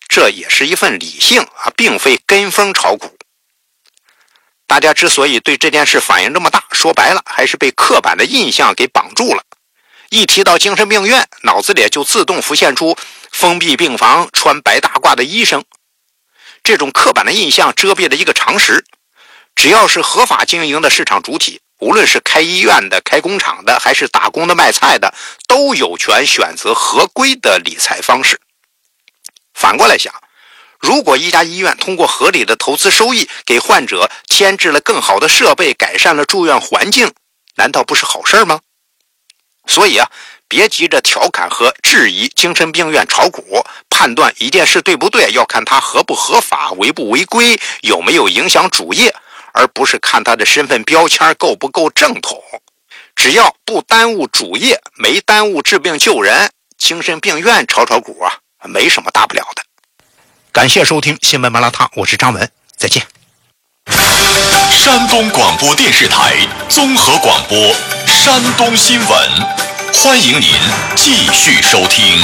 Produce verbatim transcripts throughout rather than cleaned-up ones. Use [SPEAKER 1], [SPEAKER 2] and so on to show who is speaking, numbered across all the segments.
[SPEAKER 1] 这也是一份理性啊，并非跟风炒股。大家之所以对这件事反应这么大，说白了还是被刻板的印象给绑住了。一提到精神病院，脑子里就自动浮现出封闭病房穿白大褂的医生。这种刻板的印象遮蔽了一个常识，只要是合法经营的市场主体，无论是开医院的、开工厂的，还是打工的、卖菜的，都有权选择合规的理财方式。反过来想，如果一家医院通过合理的投资收益给患者添置了更好的设备，改善了住院环境，难道不是好事吗？所以啊，别急着调侃和质疑精神病院炒股，判断一件事对不对，要看它合不合法、违不违规、有没有影响主业，而不是看它的身份标签够不够正统。只要不耽误主业，没耽误治病救人，精神病院炒炒股啊，没什么大不了的。感谢收听新闻麻辣烫，我是张文，再见。
[SPEAKER 2] 山东广播电视台综合广播山东新闻，欢迎您继续收听。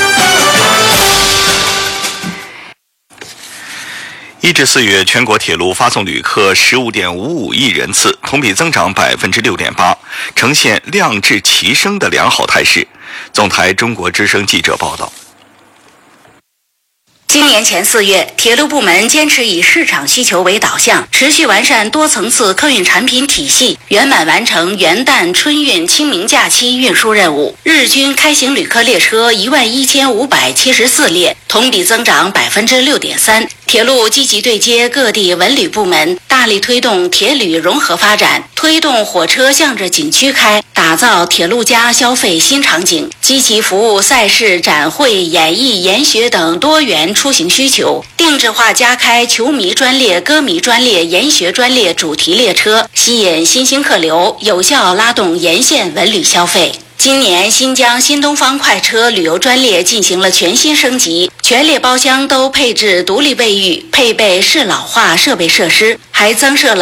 [SPEAKER 2] 一至四月，全国铁路发送旅客十五点五五亿人次，同比增长百分之六点八，呈现量质齐升的良好态势。总台中国之声记者报道。
[SPEAKER 3] 今年前四月，铁路部门坚持以市场需求为导向，持续完善多层次客运产品体系，圆满完成元旦、春运、清明假期运输任务。日均开行旅客列车一万一千五百七十四列，同比增长百分之六点三。铁路积极对接各地文旅部门，大力推动铁旅融合发展，推动火车向着景区开，打造铁路加消费新场景，积极服务赛事、展会、演艺、研学等多元出行需求，定制化加开球迷专列、歌迷专列、研学专列主题列车，吸引新兴客流，有效拉动沿线文旅消费。今年新疆新东方快车旅游专列进行了全新升级，全列包厢都配置独立卫浴，配备适老化设备设施，还增设了